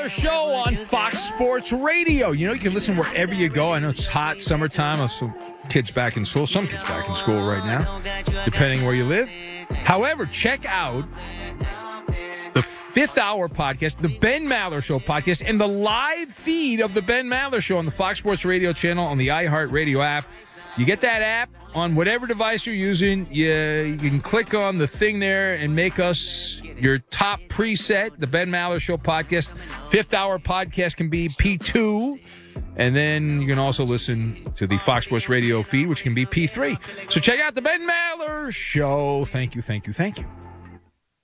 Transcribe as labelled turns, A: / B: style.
A: Maller Show on Fox Sports Radio. You know, you can listen wherever you go. I know it's hot, summertime. Some kids back in school. Some kids back in school right now, depending where you live. However, check out the Fifth Hour podcast, the Ben Maller Show podcast, and the live feed of the Ben Maller Show on the Fox Sports Radio channel on the iHeartRadio app. You get that app on whatever device you're using. You can click on the thing there and make us your top preset, the Ben Maller Show podcast. Fifth Hour podcast can be P2. And then you can also listen to the Fox Sports Radio feed, which can be P3. So check out the Ben Maller Show. Thank you, thank you, thank you.